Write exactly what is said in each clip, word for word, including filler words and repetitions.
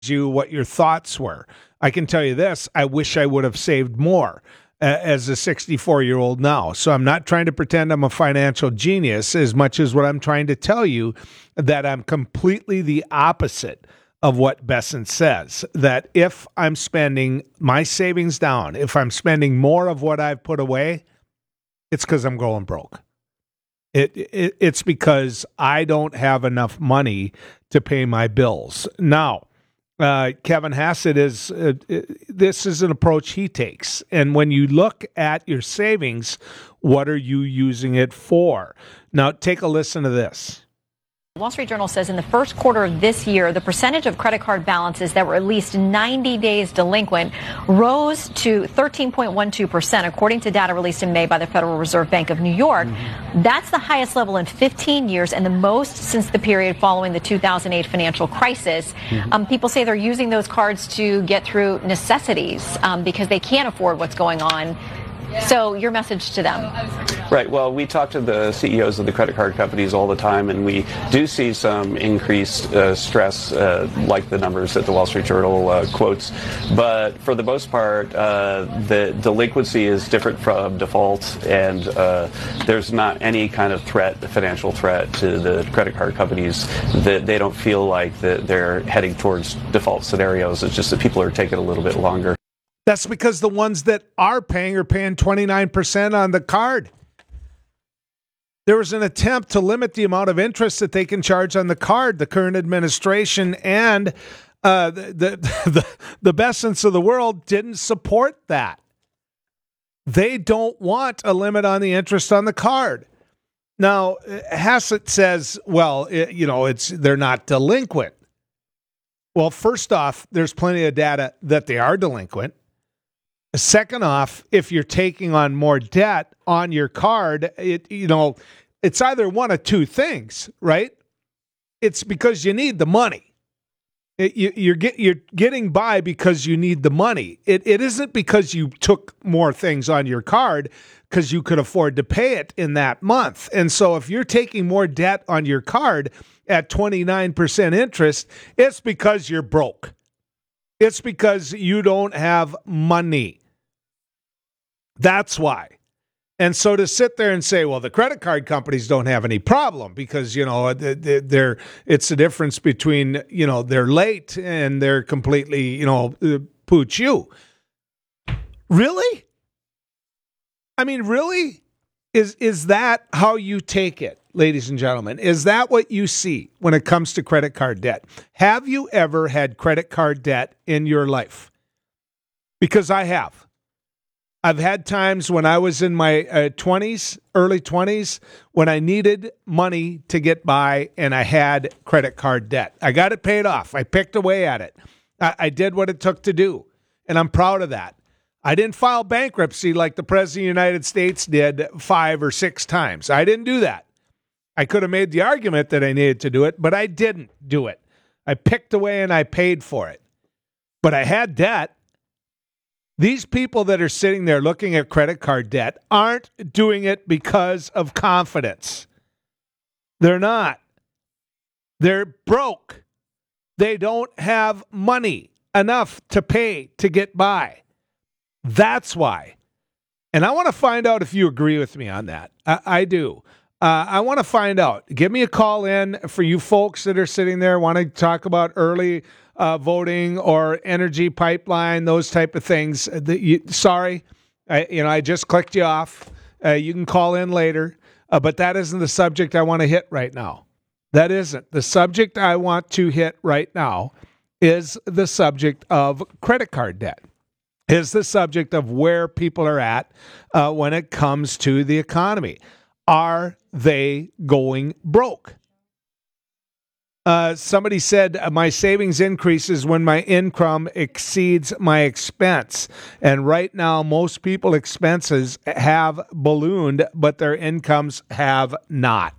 you what your thoughts were. I can tell you this, I wish I would have saved more uh, as a sixty-four-year-old now. So I'm not trying to pretend I'm a financial genius as much as what I'm trying to tell you that I'm completely the opposite of what Besson says, that if I'm spending my savings down, if I'm spending more of what I've put away, it's because I'm going broke. It, it It's because I don't have enough money to pay my bills. Now, uh, Kevin Hassett is, uh, this is an approach he takes. And when you look at your savings, what are you using it for? Now, take a listen to this. Wall Street Journal says in the first quarter of this year, the percentage of credit card balances that were at least ninety days delinquent rose to thirteen point one two percent, according to data released in May by the Federal Reserve Bank of New York. Mm-hmm. That's the highest level in fifteen years and the most since the period following the two thousand eight financial crisis. Mm-hmm. Um, people say they're using those cards to get through necessities um, because they can't afford what's going on. So your message to them? Right. Well, we talk to the C E Os of the credit card companies all the time, and we do see some increased uh, stress, uh, like the numbers that the Wall Street Journal uh, quotes. But for the most part, uh, the delinquency is different from default, and uh, there's not any kind of threat, financial threat to the credit card companies. That they don't feel like that they're heading towards default scenarios. It's just that people are taking a little bit longer. That's because the ones that are paying are paying twenty-nine percent on the card. There was an attempt to limit the amount of interest that they can charge on the card. The current administration and uh, the, the, the, the Bessons of the world didn't support that. They don't want a limit on the interest on the card. Now, Hassett says, well, it, you know, it's they're not delinquent. Well, first off, there's plenty of data that they are delinquent. Second off, if you're taking on more debt on your card, it you know, it's either one of two things, right? It's because you need the money. It, you, you're get you're getting by because you need the money. It it isn't because you took more things on your card because you could afford to pay it in that month. And so if you're taking more debt on your card at twenty-nine percent interest, it's because you're broke. It's because you don't have money. That's why. And so to sit there and say, well, the credit card companies don't have any problem because, you know, they're, it's the difference between, you know, they're late and they're completely, you know, pooch you. Really? I mean, really? Is, is that how you take it, ladies and gentlemen? Is that what you see when it comes to credit card debt? Have you ever had credit card debt in your life? Because I have. I've had times when I was in my uh, twenties, early twenties, when I needed money to get by and I had credit card debt. I got it paid off. I picked away at it. I, I did what it took to do, and I'm proud of that. I didn't file bankruptcy like the President of the United States did five or six times. I didn't do that. I could have made the argument that I needed to do it, but I didn't do it. I picked away and I paid for it. But I had debt. These people that are sitting there looking at credit card debt aren't doing it because of confidence. They're not. They're broke. They don't have money enough to pay to get by. That's why. And I want to find out if you agree with me on that. I, I do. Uh, I want to find out. Give me a call in for you folks that are sitting there, want to talk about early uh, voting or energy pipeline, those type of things. The, you, sorry, I, you know, I just clicked you off. Uh, you can call in later, uh, but that isn't the subject I want to hit right now. That isn't. The subject I want to hit right now is the subject of credit card debt. Is the subject of where people are at uh, when it comes to the economy. Are they going broke? Uh, somebody said, my savings increases when my income exceeds my expense. And right now, most people's expenses have ballooned, but their incomes have not.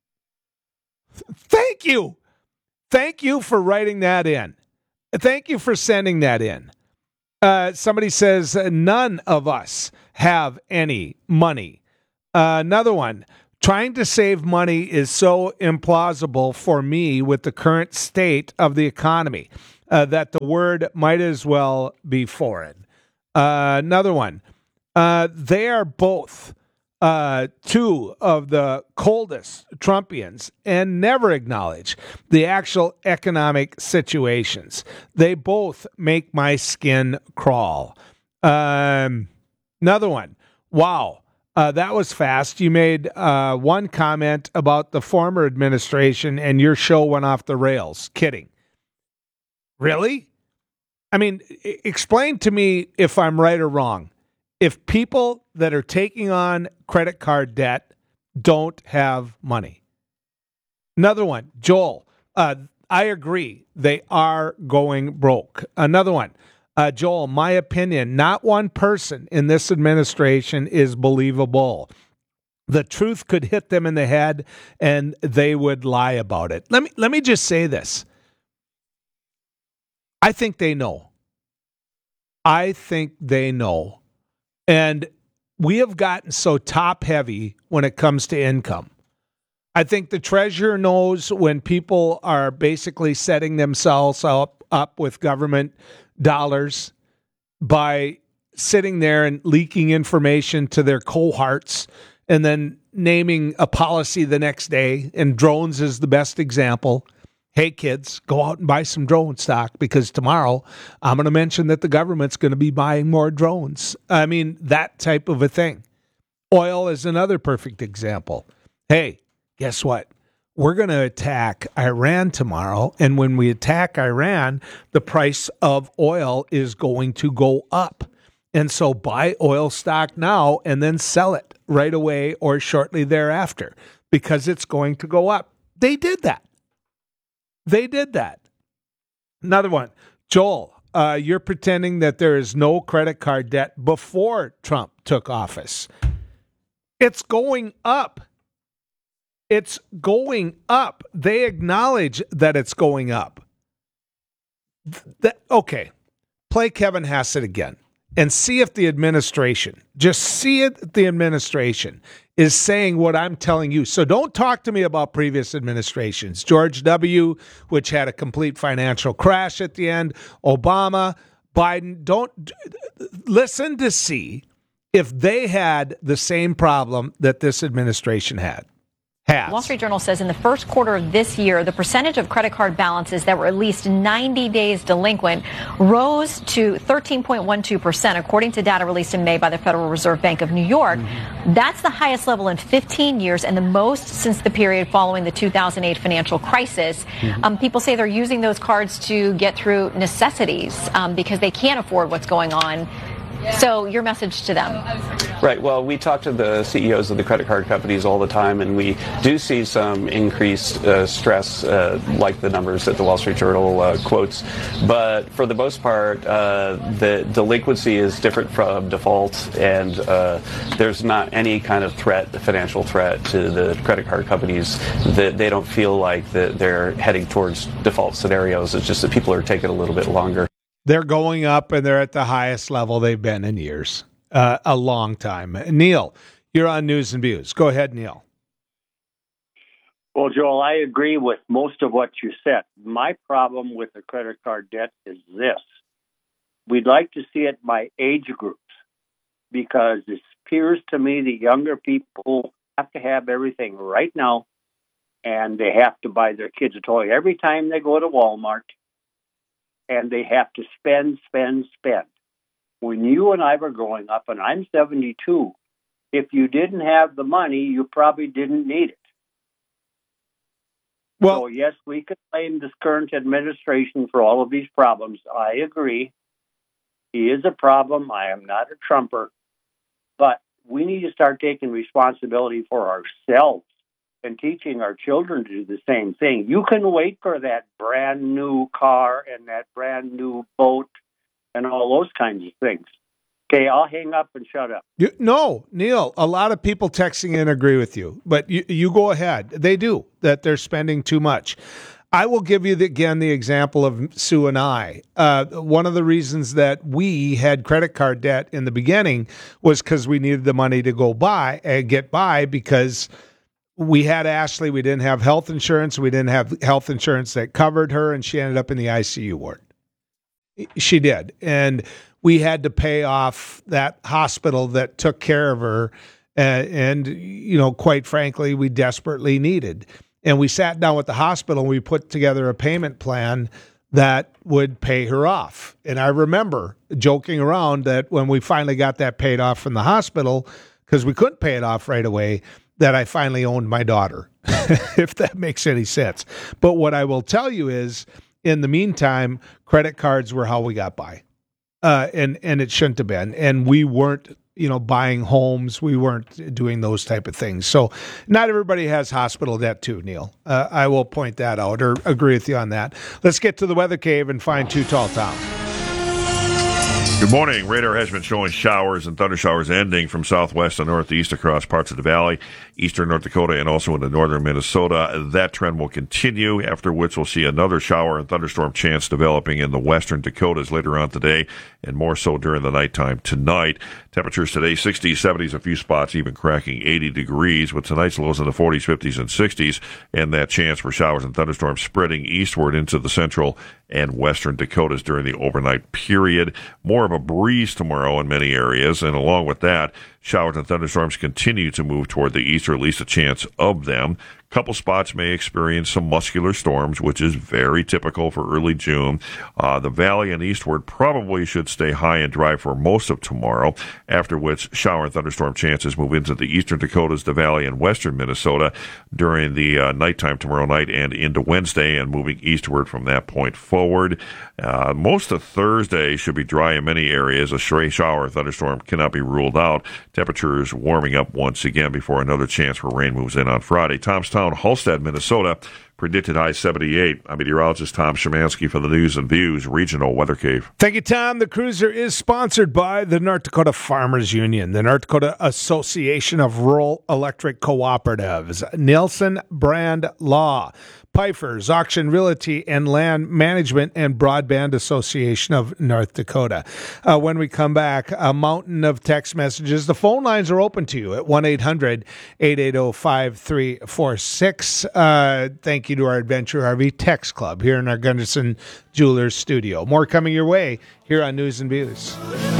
Thank you. Thank you for writing that in. Thank you for sending that in. Uh, somebody says, none of us have any money. Uh, another one, trying to save money is so implausible for me with the current state of the economy. uh, that the word might as well be foreign. Uh, another one. Uh, they are both uh, two of the coldest Trumpians and never acknowledge the actual economic situations. They both make my skin crawl. Um, another one. Wow. Uh, that was fast. You made uh, one comment about the former administration and your show went off the rails. Kidding. Really? I mean, I- explain to me if I'm right or wrong. If people that are taking on credit card debt don't have money. Another one, Joel, uh, I agree. They are going broke. Another one, uh, Joel, my opinion, not one person in this administration is believable. The truth could hit them in the head and they would lie about it. Let me, let me just say this. I think they know. I think they know. And we have gotten so top heavy when it comes to income. I think the treasurer knows when people are basically setting themselves up, up with government dollars by sitting there and leaking information to their cohorts and then naming a policy the next day. And drones is the best example. Hey, kids, go out and buy some drone stock because tomorrow I'm going to mention that the government's going to be buying more drones. I mean, that type of a thing. Oil is another perfect example. Hey, guess what? We're going to attack Iran tomorrow. And when we attack Iran, the price of oil is going to go up. And so buy oil stock now and then sell it right away or shortly thereafter because it's going to go up. They did that. They did that. Another one. Joel, uh, you're pretending that there is no credit card debt before Trump took office. It's going up. It's going up. They acknowledge that it's going up. Th- okay. Play Kevin Hassett again and see if the administration, just see if the administration is saying what I'm telling you. So don't talk to me about previous administrations. George W., which had a complete financial crash at the end, Obama, Biden. Don't listen to see if they had the same problem that this administration had. Has. Wall Street Journal says in the first quarter of this year, the percentage of credit card balances that were at least ninety days delinquent rose to thirteen point one two percent, according to data released in May by the Federal Reserve Bank of New York. Mm-hmm. That's the highest level in fifteen years and the most since the period following the two thousand eight financial crisis. Mm-hmm. Um, people say they're using those cards to get through necessities um, because they can't afford what's going on. So your message to them. Right. Well, we talk to the C E Os of the credit card companies all the time, and we do see some increased uh, stress, uh, like the numbers that the Wall Street Journal uh, quotes. But for the most part, uh, the delinquency is different from default, and uh, there's not any kind of threat, financial threat to the credit card companies. That they don't feel like that they're heading towards default scenarios. It's just that people are taking a little bit longer. They're going up, and they're at the highest level they've been in years, uh, a long time. Neil, you're on News and Views. Go ahead, Neil. Well, Joel, I agree with most of what you said. My problem with the credit card debt is this. We'd like to see it by age groups because it appears to me the younger people have to have everything right now, and they have to buy their kids a toy every time they go to Walmart. And they have to spend, spend, spend. When you and I were growing up, and I'm seventy-two, if you didn't have the money, you probably didn't need it. Well, so yes, we could blame this current administration for all of these problems. I agree. He is a problem. I am not a Trumper. But we need to start taking responsibility for ourselves and teaching our children to do the same thing. You can wait for that brand new car and that brand new boat and all those kinds of things. Okay, I'll hang up and shut up. You, no, Neil, a lot of people texting in agree with you, but you, you go ahead. They do, that they're spending too much. I will give you, the, again, the example of Sue and I. Uh, one of the reasons that we had credit card debt in the beginning was because we needed the money to go buy and get by because we had Ashley. We didn't have health insurance. We didn't have health insurance that covered her, and she ended up in the I C U ward. She did. And we had to pay off that hospital that took care of her. Uh, and, you know, quite frankly, we desperately needed. And we sat down with the hospital and we put together a payment plan that would pay her off. And I remember joking around that when we finally got that paid off from the hospital, because we couldn't pay it off right away, that I finally owned my daughter, if that makes any sense. But what I will tell you is, in the meantime, credit cards were how we got by. Uh, and, and it shouldn't have been. And we weren't, you know, buying homes. We weren't doing those type of things. So not everybody has hospital debt too, Neil. Uh, I will point that out or agree with you on that. Let's get to the weather cave and find Too Tall Tom. Good morning. Radar has been showing showers and thunder showers ending from southwest to northeast across parts of the valley, eastern North Dakota, and also into northern Minnesota. That trend will continue, after which we'll see another shower and thunderstorm chance developing in the western Dakotas later on today, and more so during the nighttime tonight. Temperatures today, sixties, seventies, a few spots even cracking eighty degrees, with tonight's lows in the forties, fifties, and sixties, and that chance for showers and thunderstorms spreading eastward into the central and western Dakotas during the overnight period. More of a breeze tomorrow in many areas, and along with that, showers and thunderstorms continue to move toward the east, or at least a chance of them. Couple spots may experience some muscular storms, which is very typical for early June. Uh, the valley and eastward probably should stay high and dry for most of tomorrow, after which shower and thunderstorm chances move into the eastern Dakotas, the valley, and western Minnesota during the uh, nighttime tomorrow night and into Wednesday, and moving eastward from that point forward. Uh, most of Thursday should be dry in many areas. A stray shower or thunderstorm cannot be ruled out. Temperatures warming up once again before another chance for rain moves in on Friday. Tomstown, Halstead, Minnesota, predicted high seventy-eight. I'm meteorologist Tom Szymanski for the News and Views Regional Weather Cave. Thank you, Tom. The Cruiser is sponsored by the North Dakota Farmers Union, the North Dakota Association of Rural Electric Cooperatives, Nielsen Brand Law, Pfeiffer's Auction Realty and Land Management, and Broadband Association of North Dakota. Uh, when we come back, a mountain of text messages. The phone lines are open to you at one eight hundred eight eight zero five three four six. Uh, thank you to our Adventure R V Text Club here in our Gunderson Jewelers studio. More coming your way here on News and Views.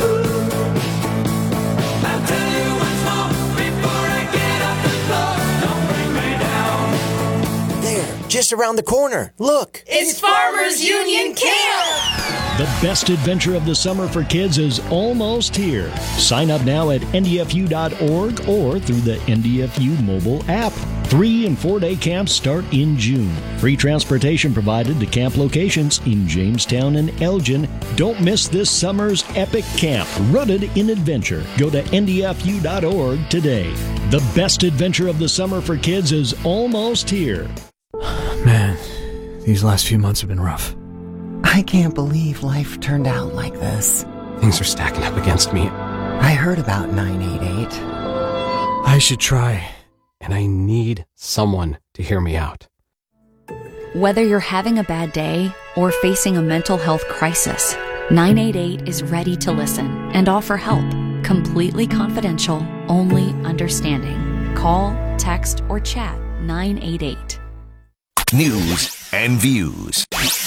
Just around the corner. Look. It's Farmers Union Camp! The best adventure of the summer for kids is almost here. Sign up now at N D F U dot org or through the N D F U mobile app. Three and four-day camps start in June. Free transportation provided to camp locations in Jamestown and Elgin. Don't miss this summer's epic camp, rooted in adventure. Go to N D F U dot org today. The best adventure of the summer for kids is almost here. Man, these last few months have been rough. I can't believe life turned out like this. Things are stacking up against me. I heard about nine eight eight. I should try, and I need someone to hear me out. Whether you're having a bad day or facing a mental health crisis, nine eight eight is ready to listen and offer help. Completely confidential, only understanding. Call, text, or chat nine eight eight. News and Views.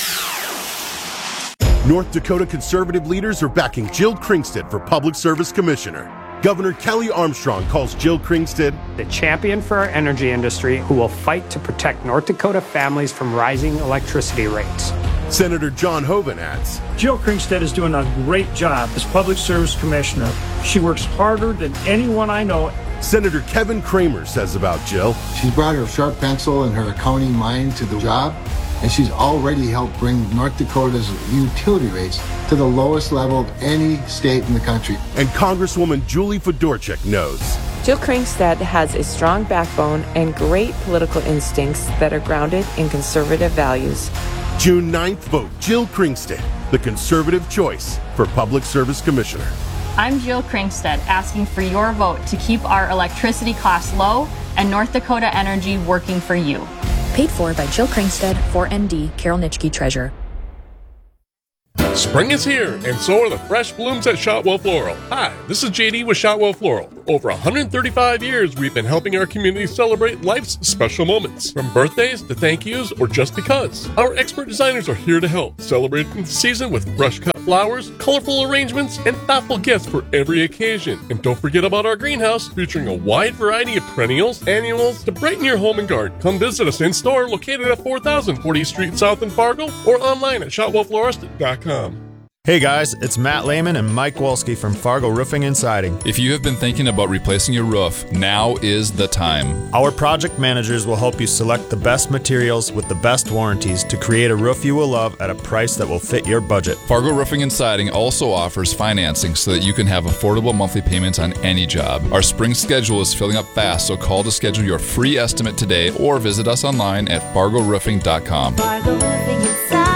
North Dakota conservative leaders are backing Jill Kringstad for Public Service Commissioner. Governor Kelly Armstrong calls Jill Kringstad the champion for our energy industry who will fight to protect North Dakota families from rising electricity rates. Senator John Hoeven adds, Jill Kringstad is doing a great job as Public Service Commissioner. She works harder than anyone I know. Senator Kevin Kramer says about Jill, she's brought her sharp pencil and her accounting mind to the job, and she's already helped bring North Dakota's utility rates to the lowest level of any state in the country. And Congresswoman Julie Fedorchak knows Jill Kringstad has a strong backbone and great political instincts that are grounded in conservative values. June ninth, vote Jill Kringstad, the conservative choice for Public Service Commissioner. I'm Jill Kringstad, asking for your vote to keep our electricity costs low and North Dakota Energy working for you. Paid for by Jill Kringstad, four N D, Carol Nitschke, Treasurer. Spring is here, and so are the fresh blooms at Shotwell Floral. Hi, this is J D with Shotwell Floral. For over one hundred thirty-five years, we've been helping our community celebrate life's special moments. From birthdays to thank yous or just because. Our expert designers are here to help, celebrating the season with fresh cuts, flowers, colorful arrangements, and thoughtful gifts for every occasion. And don't forget about our greenhouse, featuring a wide variety of perennials, annuals, to brighten your home and garden. Come visit us in store, located at four thousand fortieth Street South in Fargo, or online at shotwell florist dot com. Hey guys, it's Matt Lehman and Mike Wolski from Fargo Roofing and Siding. If you have been thinking about replacing your roof, now is the time. Our project managers will help you select the best materials with the best warranties to create a roof you will love at a price that will fit your budget. Fargo Roofing and Siding also offers financing so that you can have affordable monthly payments on any job. Our spring schedule is filling up fast, so call to schedule your free estimate today or visit us online at fargo roofing dot com. Fargo Roofing and Siding.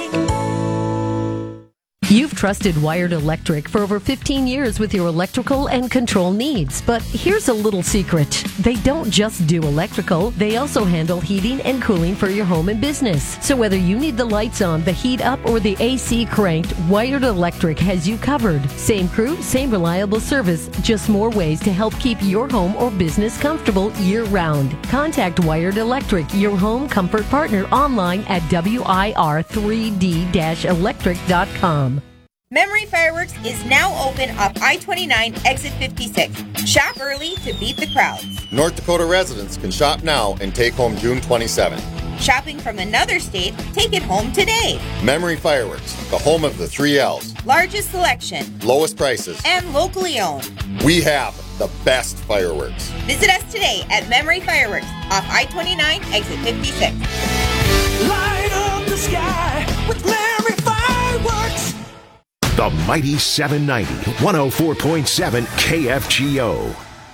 You've trusted Wired Electric for over fifteen years with your electrical and control needs. But here's a little secret. They don't just do electrical, they also handle heating and cooling for your home and business. So whether you need the lights on, the heat up, or the A C cranked, Wired Electric has you covered. Same crew, same reliable service, just more ways to help keep your home or business comfortable year-round. Contact Wired Electric, your home comfort partner, online at W I R three D electric dot com. Memory Fireworks is now open off I twenty-nine, exit fifty-six. Shop early to beat the crowds. North Dakota residents can shop now and take home June twenty-seventh. Shopping from another state, take it home today. Memory Fireworks, the home of the three L's. Largest selection, lowest prices, and locally owned. We have the best fireworks. Visit us today at Memory Fireworks off I twenty-nine, exit fifty-six. Light up the sky with Memory Fireworks. The Mighty seven ninety, one oh four point seven K F G O.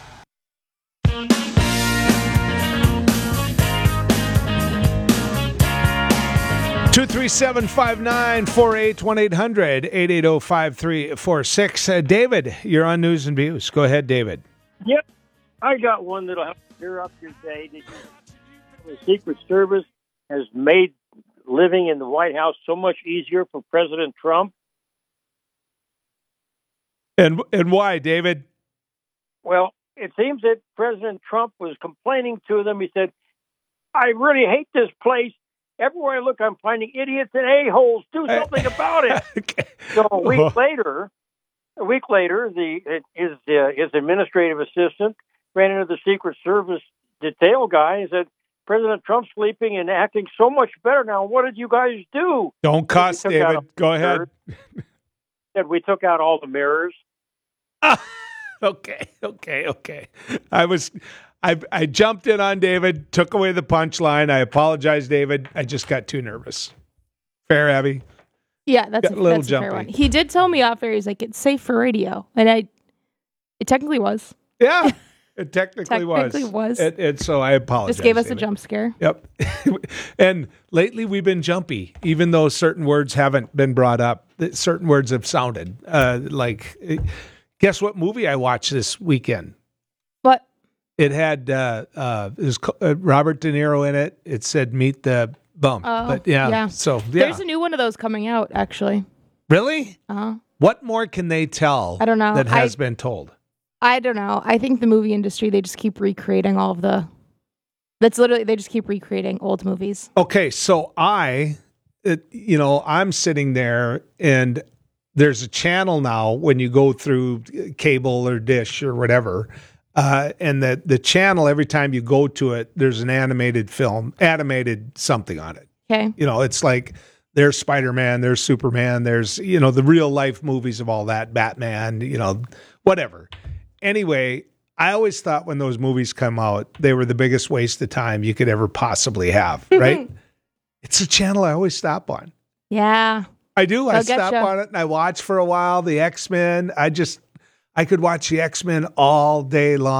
two three seven, five nine four eight, one eight hundred, eight eight zero, five three four six. Uh, David, you're on News and Views. Go ahead, David. Yep. I got one that'll help clear up your day. The Secret Service has made living in the White House so much easier for President Trump. And and why, David? Well, it seems that President Trump was complaining to them. He said, I really hate this place. Everywhere I look, I'm finding idiots and a-holes. Do something about it. Okay. So a week later, a week later, the his, uh, his administrative assistant ran into the Secret Service detail guy and said, President Trump's sleeping and acting so much better now. What did you guys do? Don't cuss, David. Go ahead. Said we took out all the mirrors. okay, okay, okay. I was, I, I jumped in on David, took away the punchline. I apologize, David. I just got too nervous. Fair, Abby? Yeah, that's, got a, a little that's a jumpy. fair one. He did tell me off air, he's like, it's safe for radio. And I, it technically was. Yeah, it technically, technically was. was. And, and so I apologize. Just gave us David. a jump scare. Yep. And lately we've been jumpy, even though certain words haven't been brought up. Certain words have sounded uh, like... Guess what movie I watched this weekend? What? It had uh, uh, it was uh, Robert De Niro in it. It said "Meet the Bum." Oh, but yeah, yeah. so yeah. There's a new one of those coming out, actually. Really? Uh-huh. What more can they tell? I don't know. That has I, been told. I don't know. I think the movie industry, they just keep recreating all of the. That's literally they just keep recreating old movies. Okay, so I, it, you know, I'm sitting there and. There's a channel now when you go through cable or dish or whatever, uh, and the, the channel, every time you go to it, there's an animated film, animated something on it. Okay. You know, it's like there's Spider-Man, there's Superman, there's, you know, the real life movies of all that, Batman, you know, whatever. Anyway, I always thought when those movies come out, they were the biggest waste of time you could ever possibly have, right? It's a channel I always stop on. Yeah. I do. I They'll stop getcha. on it and I watch for a while. The X-Men. I just, I could watch the X-Men all day long.